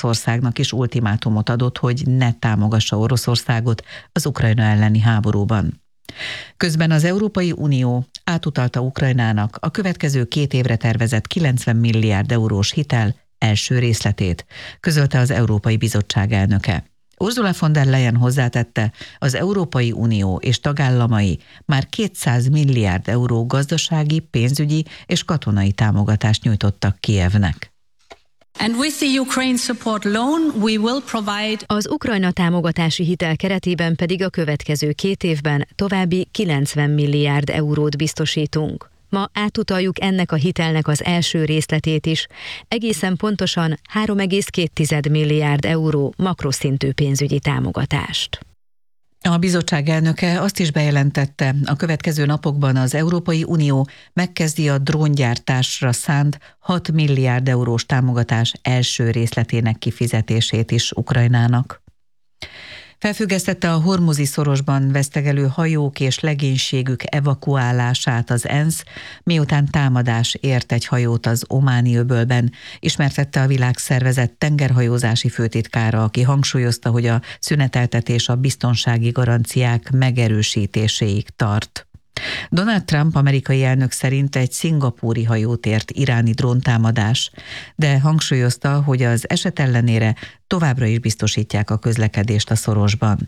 Oroszországnak is ultimátumot adott, hogy ne támogassa Oroszországot az Ukrajna elleni háborúban. Közben az Európai Unió átutalta Ukrajnának a következő 2 évre tervezett 90 milliárd eurós hitel első részletét, közölte az Európai Bizottság elnöke. Ursula von der Leyen hozzátette, az Európai Unió és tagállamai már 200 milliárd euró gazdasági, pénzügyi és katonai támogatást nyújtottak Kijevnek. Az Ukrajna támogatási hitel keretében pedig a következő 2 évben további 90 milliárd eurót biztosítunk. Ma átutaljuk ennek a hitelnek az első részletét is, egészen pontosan 3,2 milliárd euró makroszintű pénzügyi támogatást. A bizottság elnöke azt is bejelentette, a következő napokban az Európai Unió megkezdi a dróngyártásra szánt 6 milliárd eurós támogatás első részletének kifizetését is Ukrajnának. Felfüggesztette a Hormuzi szorosban vesztegelő hajók és legénységük evakuálását az ENSZ, miután támadás ért egy hajót az Ománi öbölben, ismertette a Világszervezet tengerhajózási főtitkára, aki hangsúlyozta, hogy a szüneteltetés a biztonsági garanciák megerősítéséig tart. Donald Trump amerikai elnök szerint egy szingapúri hajót ért iráni dróntámadás, de hangsúlyozta, hogy az eset ellenére továbbra is biztosítják a közlekedést a szorosban.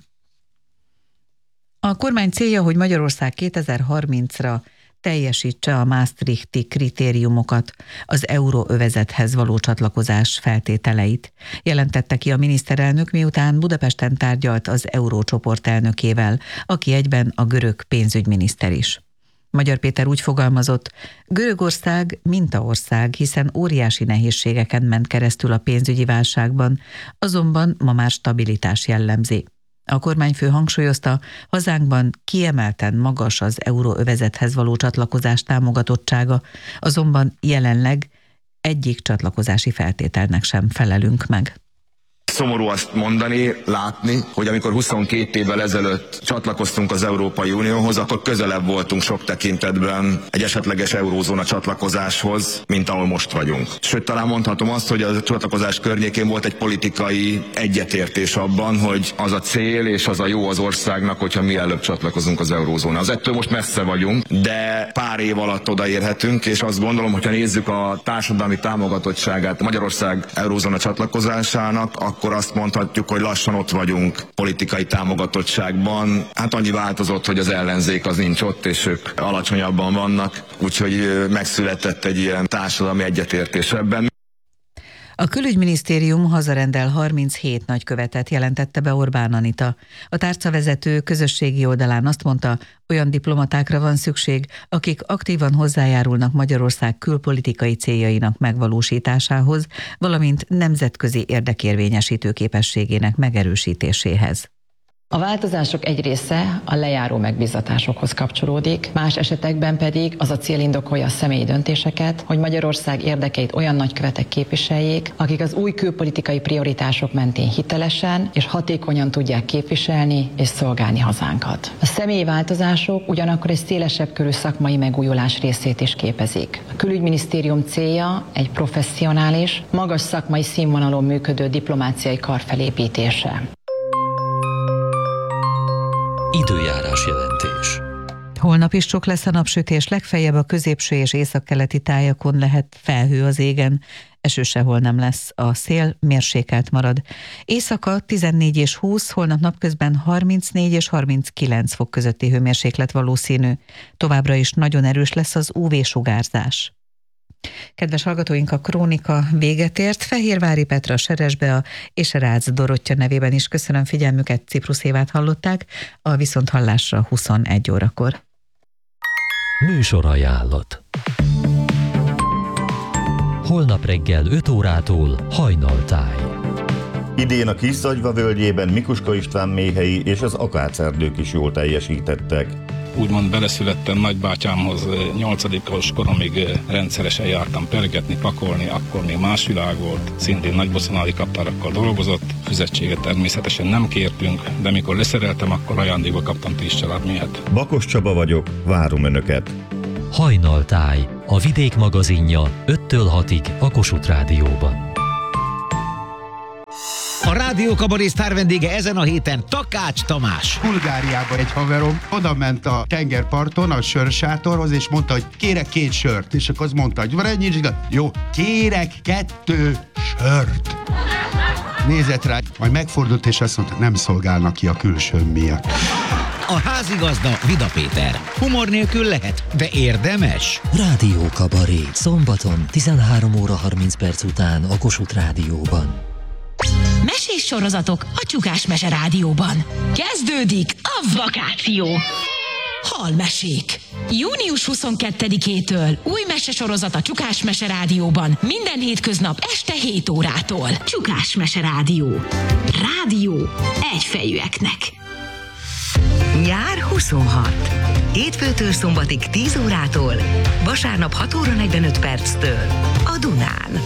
A kormány célja, hogy Magyarország 2030-ra teljesítse a maastrichti kritériumokat, az euróövezethez való csatlakozás feltételeit, jelentette ki a miniszterelnök, miután Budapesten tárgyalt az eurócsoport elnökével, aki egyben a görög pénzügyminiszter is. Magyar Péter úgy fogalmazott, Görögország mintaország, hiszen óriási nehézségeken ment keresztül a pénzügyi válságban, azonban ma már stabilitás jellemzi. A kormányfő hangsúlyozta, hazánkban kiemelten magas az euróövezethez való csatlakozás támogatottsága, azonban jelenleg egyik csatlakozási feltételnek sem felelünk meg. Szomorú azt mondani, látni, hogy amikor 22 évvel ezelőtt csatlakoztunk az Európai Unióhoz, akkor közelebb voltunk sok tekintetben egy esetleges eurózóna csatlakozáshoz, mint ahol most vagyunk. Sőt, talán mondhatom azt, hogy a csatlakozás környékén volt egy politikai egyetértés abban, hogy az a cél és az a jó az országnak, hogyha mielőbb csatlakozunk az eurózónához. Ettől most messze vagyunk, de pár év alatt odaérhetünk, és azt gondolom, hogyha nézzük a társadalmi támogatottságát Magyarország eurózóna csatlakozásának, akkor azt mondhatjuk, hogy lassan ott vagyunk politikai támogatottságban. Hát annyi változott, hogy az ellenzék az nincs ott, és ők alacsonyabban vannak, úgyhogy megszületett egy ilyen társadalmi egyetértés ebben. A külügyminisztérium hazarendel 37 nagykövetet, jelentette be Orbán Anita. A tárcavezető közösségi oldalán azt mondta, olyan diplomatákra van szükség, akik aktívan hozzájárulnak Magyarország külpolitikai céljainak megvalósításához, valamint nemzetközi érdekérvényesítő képességének megerősítéséhez. A változások egy része a lejáró megbízatásokhoz kapcsolódik, más esetekben pedig az a cél indokolja a személyi döntéseket, hogy Magyarország érdekeit olyan nagykövetek képviseljék, akik az új külpolitikai prioritások mentén hitelesen és hatékonyan tudják képviselni és szolgálni hazánkat. A személyi változások ugyanakkor egy szélesebb körű szakmai megújulás részét is képezik. A külügyminisztérium célja egy professzionális, magas szakmai színvonalon működő diplomáciai kar felépítése. Időjárás jelentés. Holnap is sok lesz a napsütés, legfeljebb a középső és északkeleti tájakon lehet felhő az égen, eső sehol nem lesz, a szél mérsékelt marad. Éjszaka 14 és 20, holnap napközben 34 és 39 fok közötti hőmérséklet valószínű. Továbbra is nagyon erős lesz az UV-sugárzás. Kedves hallgatóink, a krónika véget ért. Fehérvári Petra, Seresbea és Rácz Dorottya nevében is köszönöm figyelmüket, Ciprus Évát hallották, a viszonthallásra 21 órakor. Műsorajánlat. Holnap reggel 5 órától Hajnaltáj. Idén a Kis-Zagyva völgyében Mikuska István méhei és az akácerdők is jól teljesítettek. Úgymond beleszülettem nagybátyámhoz, 8-os koromig rendszeresen jártam pergetni, pakolni, akkor még más világ volt, szintén nagyboszonali kaptárakkal dolgozott, fizetséget természetesen nem kértünk, de mikor leszereltem, akkor ajándékba kaptam 10 családméhet. Bakos Csaba vagyok, várom Önöket! Hajnaltáj, a Vidék magazinja 5-től 6-ig a Kossuth Rádióban. A Rádió Kabaré sztár vendége ezen a héten Takács Tamás. Bulgáriában egy haverom oda ment a tengerparton a sörsátorhoz, és mondta, hogy kérek 2 sört. És akkor az mondta, hogy van egy jó, kérek 2 sört. Nézett rá, majd megfordult, és azt mondta, nem szolgálnak ki a külső miatt. A házigazda Vida Péter. Humor nélkül lehet, de érdemes. Rádió Kabaré. Szombaton 13 óra 30 perc után a Kossuth Rádióban. Mesés sorozatok a Csukás Mese Rádióban. Kezdődik a vakáció. Halmesék. Június 22-től új mesesorozat a Csukás Mese Rádióban. Minden hétköznap este 7 órától. Csukás Mese Rádió. Rádió egyfejűeknek. Nyár 26. Hétfőtől szombatig 10 órától, vasárnap 6 óra 45 perctől a Dunán.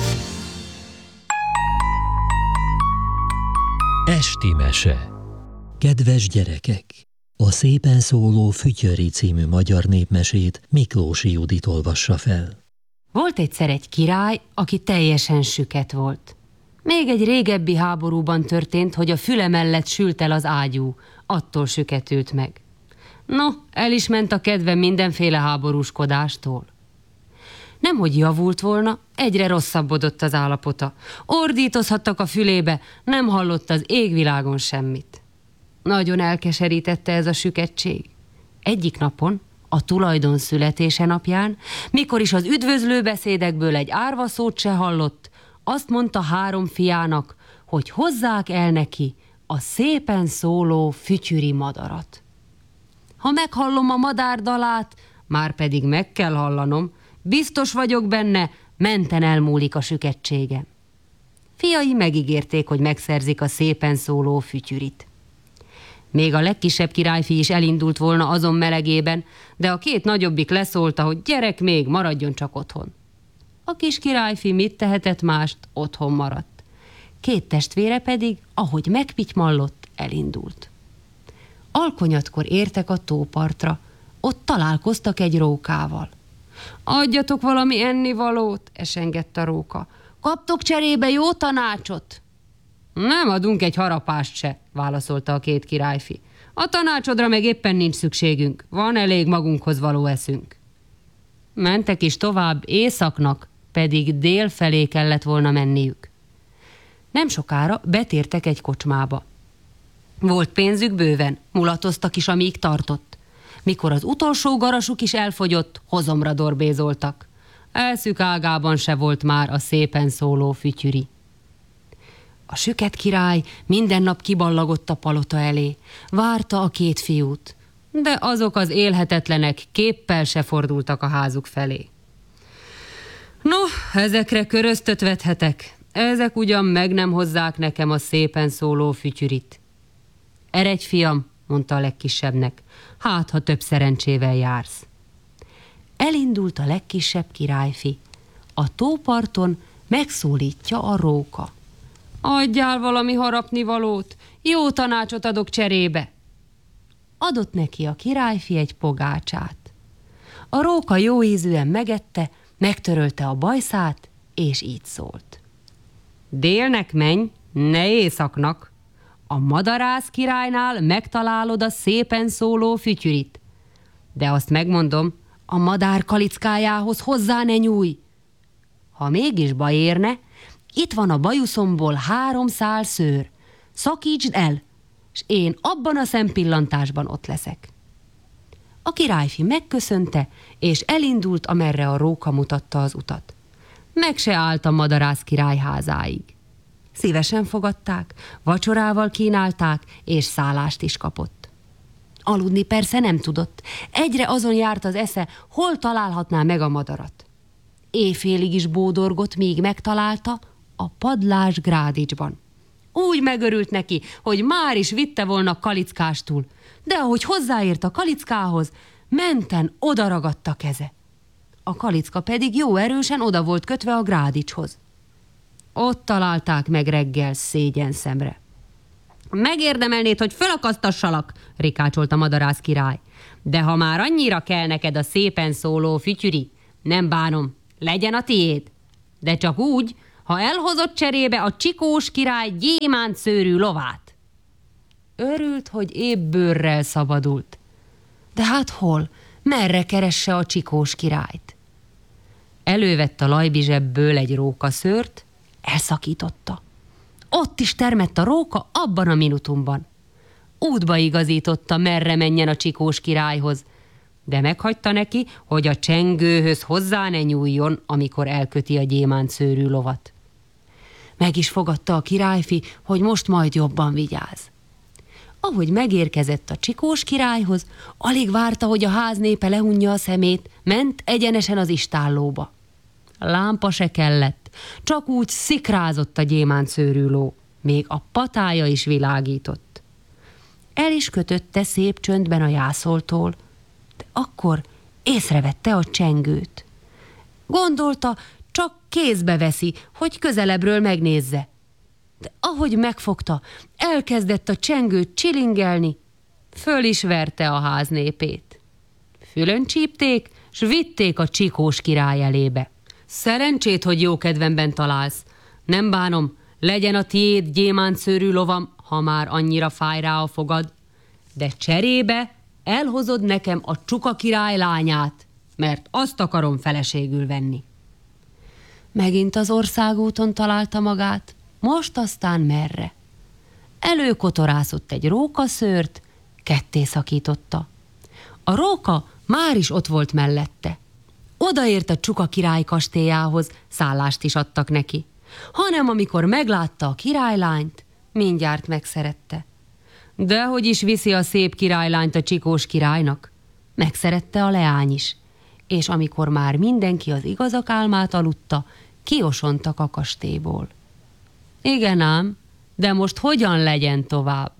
Esti mese. Kedves gyerekek! A Szépen szóló Fütyöri című magyar népmesét Miklósi Judit olvassa fel. Volt egyszer egy király, aki teljesen süket volt. Még egy régebbi háborúban történt, hogy a füle mellett sült el az ágyú, attól süketült meg. No, el is ment a kedve mindenféle háborúskodástól. Nemhogy javult volna, egyre rosszabbodott az állapota. Ordítozhattak a fülébe, nem hallott az égvilágon semmit. Nagyon elkeserítette ez a süketség. Egyik napon, a tulajdon születése napján, mikor is az üdvözlő beszédekből egy árva szót se hallott, azt mondta 3 fiának, hogy hozzák el neki a szépen szóló fütyüri madarat. Ha meghallom a madár dalát, már pedig meg kell hallanom, biztos vagyok benne, menten elmúlik a süketségem. Fiai megígérték, hogy megszerzik a szépen szóló fütyürit. Még a legkisebb királyfi is elindult volna azon melegében, de a 2 nagyobbik leszólta, hogy gyerek még, maradjon csak otthon. A kis királyfi mit tehetett mást, otthon maradt. 2 testvére pedig, ahogy megpitymallott, elindult. Alkonyatkor értek a tópartra, ott találkoztak egy rókával. Adjatok valami ennivalót, esengett a róka. Kaptok cserébe jó tanácsot? Nem adunk egy harapást se, válaszolta a 2 királyfi. A tanácsodra meg éppen nincs szükségünk, van elég magunkhoz való eszünk. Mentek is tovább, északnak pedig dél felé kellett volna menniük. Nem sokára betértek egy kocsmába. Volt pénzük bőven, mulatoztak is, amíg tartott. Mikor az utolsó garasuk is elfogyott, hozomra dorbézoltak. Elszük ágában se volt már a szépen szóló fütyüri. A süket király minden nap kiballagott a palota elé, várta a 2 fiút, de azok az élhetetlenek képpel se fordultak a házuk felé. No, ezekre köröztöt vethetek, ezek ugyan meg nem hozzák nekem a szépen szóló fütyürit. Eredj, fiam, mondta a legkisebbnek, hát ha több szerencsével jársz. Elindult a legkisebb királyfi. A tóparton megszólítja a róka. Adjál valami harapnivalót, jó tanácsot adok cserébe. Adott neki a királyfi egy pogácsát. A róka jó ízűen megette, megtörölte a bajszát, és így szólt. Délnek menj, ne északnak. A madarász királynál megtalálod a szépen szóló fütyürit. De azt megmondom, a madár kalickájához hozzá ne nyújj. Ha mégis baj érne, itt van a bajuszomból 3 szál szőr. Szakítsd el, és én abban a szempillantásban ott leszek. A királyfi megköszönte, és elindult, amerre a róka mutatta az utat. Meg se állt a madarász király házáig. Szívesen fogadták, vacsorával kínálták, és szállást is kapott. Aludni persze nem tudott. Egyre azon járt az esze, hol találhatná meg a madarat. Éjfélig is bódorgott, míg megtalálta a padlás Grádicsban. Úgy megörült neki, hogy már is vitte volna kalickástul, de ahogy hozzáért a kalickához, menten odaragadt a keze. A kalicka pedig jó erősen oda volt kötve a Grádicshoz. Ott találták meg reggel szégyenszemre. Megérdemelnéd, hogy fölakasztassalak, rikácsolt a madarász király. De ha már annyira kell neked a szépen szóló fütyüri, nem bánom, legyen a tiéd. De csak úgy, ha elhozott cserébe a csikós király gyémántszőrű lovát. Örült, hogy épp bőrrel szabadult. De hát hol? Merre keresse a csikós királyt? Elővett a lajbizsebből egy rókaszőrt, elszakította. Ott is termett a róka abban a minutumban. Útba igazította, merre menjen a csikós királyhoz, de meghagyta neki, hogy a csengőhöz hozzá ne nyúljon, amikor elköti a gyémántszőrű lovat. Meg is fogadta a királyfi, hogy most majd jobban vigyáz. Ahogy megérkezett a csikós királyhoz, alig várta, hogy a ház népe lehunja a szemét, ment egyenesen az istállóba. Lámpa se kellett, csak úgy szikrázott a gyémántszőrű ló, még a patája is világított. El is kötötte szép csöndben a jászoltól, de akkor észrevette a csengőt. Gondolta, csak kézbe veszi, hogy közelebbről megnézze. De ahogy megfogta, elkezdett a csengőt csilingelni, föl is verte a ház népét. Fülön csípték, s vitték a csikós király elébe. Szerencsét, hogy jó kedvemben találsz. Nem bánom, legyen a tiéd gyémántszőrű lovam, ha már annyira fáj rá a fogad. De cserébe elhozod nekem a csuka király lányát, mert azt akarom feleségül venni. Megint az országúton találta magát, most aztán merre? Előkotorászott egy rókaszőrt, ketté szakította. A róka már is ott volt mellette. Odaért a csuka király kastélyához, szállást is adtak neki. Hanem amikor meglátta a királylányt, mindjárt megszerette. Dehogy is viszi a szép királylányt a csikós királynak? Megszerette a leány is, és amikor már mindenki az igazak álmát aludta, kiosontak a kastélyból. Igen ám, de most hogyan legyen tovább?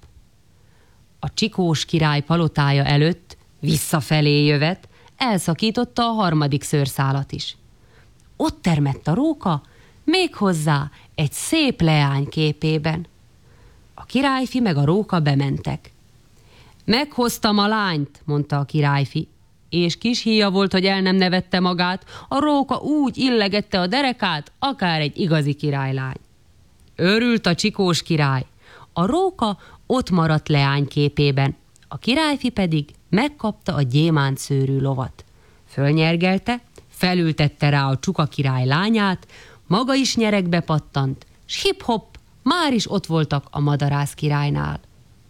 A csikós király palotája előtt, visszafelé jövet, elszakította a harmadik szőrszálat is. Ott termett a róka, méghozzá egy szép leány képében. A királyfi meg a róka bementek. Meghoztam a lányt, mondta a királyfi, és kis híja volt, hogy el nem nevette magát, a róka úgy illegette a derekát, akár egy igazi királylány. Örült a csikós király. A róka ott maradt leány képében, a királyfi pedig megkapta a gyémántszőrű lovat. Fölnyergelte, felültette rá a csuka király lányát, maga is nyeregbe pattant, s hip-hop, már is ott voltak a madarász királynál.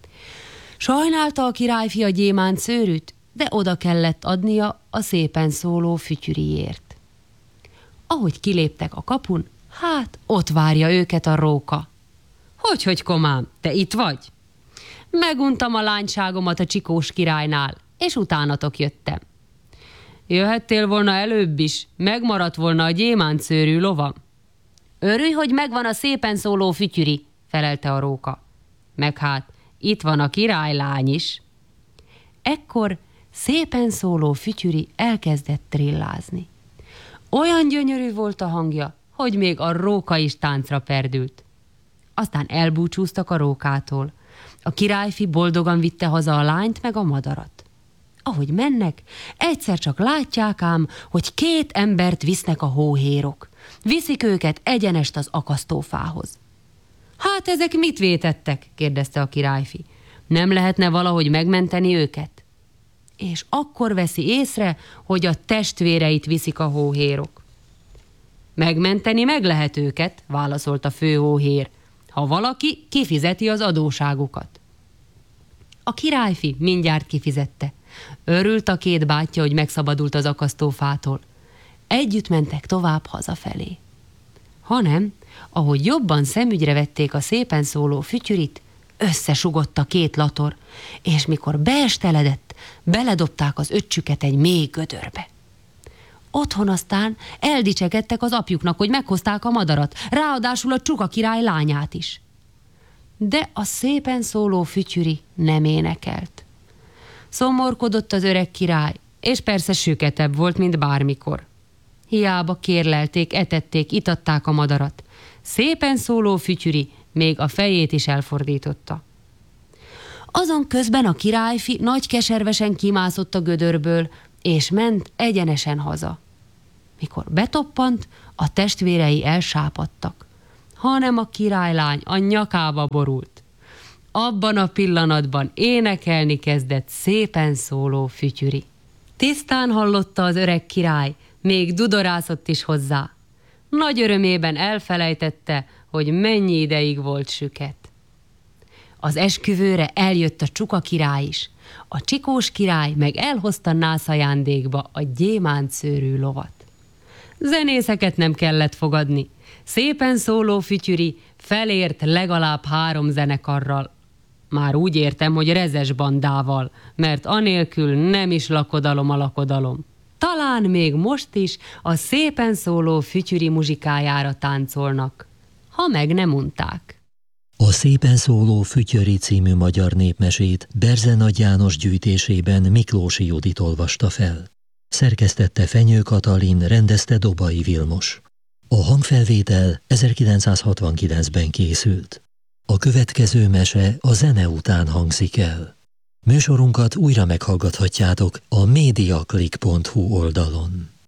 Sajnálta a királyfi a gyémántszőrűt, de oda kellett adnia a szépen szóló fütyüriért. Ahogy kiléptek a kapun, hát ott várja őket a róka. Hogy komám, te itt vagy? Meguntam a lányságomat a csikós királynál, és utánatok jöttem. Jöhettél volna előbb is, megmaradt volna a gyémántszőrű lovam. Örülj, hogy megvan a szépen szóló fütyüri, felelte a róka. Meg hát, itt van a királylány is. Ekkor szépen szóló fütyüri elkezdett trillázni. Olyan gyönyörű volt a hangja, hogy még a róka is táncra perdült. Aztán elbúcsúztak a rókától. A királyfi boldogan vitte haza a lányt meg a madarat. Ahogy mennek, egyszer csak látják ám, hogy 2 embert visznek a hóhérok. Viszik őket egyenest az akasztófához. Hát ezek mit vétettek? kérdezte a királyfi. Nem lehetne valahogy megmenteni őket? És akkor veszi észre, hogy a testvéreit viszik a hóhérok. Megmenteni meg lehet őket, válaszolt a főhóhér, ha valaki kifizeti az adóságukat. A királyfi mindjárt kifizette. Örült a 2 bátyja, hogy megszabadult az akasztófától. Együtt mentek tovább hazafelé. Hanem, ahogy jobban szemügyre vették a szépen szóló fütyürit, összesugott a 2 lator, és mikor beesteledett, beledobták az öccsüket egy mély gödörbe. Otthon aztán eldicsekedtek az apjuknak, hogy meghozták a madarat, ráadásul a csuka király lányát is. De a szépen szóló fütyüri nem énekelt. Szomorkodott az öreg király, és persze süketebb volt, mint bármikor. Hiába kérlelték, etették, itatták a madarat. Szépen szóló fütyüri még a fejét is elfordította. Azon közben a királyfi nagy keservesen kimászott a gödörből, és ment egyenesen haza. Mikor betoppant, a testvérei elsápadtak. hanem a királylány a nyakába borult. Abban a pillanatban énekelni kezdett szépen szóló Fütyüri. Tisztán hallotta az öreg király, még dudorászott is hozzá. Nagy örömében elfelejtette, hogy mennyi ideig volt süket. Az esküvőre eljött a Csuka király is. A Csikós király meg elhozta nászajándékba a gyémántszőrű lovat. Zenészeket nem kellett fogadni. Szépen szóló Fütyüri felért legalább 3 zenekarral. Már úgy értem, hogy rezes bandával, mert anélkül nem is lakodalom a lakodalom. Talán még most is a szépen szóló Fütyüri muzsikájára táncolnak, ha meg nem unták. A Szépen szóló Fütyöri című magyar népmesét Berze Nagy János gyűjtésében Miklósi Judit olvasta fel. Szerkesztette Fenyő Katalin, rendezte Dobai Vilmos. A hangfelvétel 1969-ben készült. A következő mese a zene után hangzik el. Műsorunkat újra meghallgathatjátok a mediaclick.hu oldalon.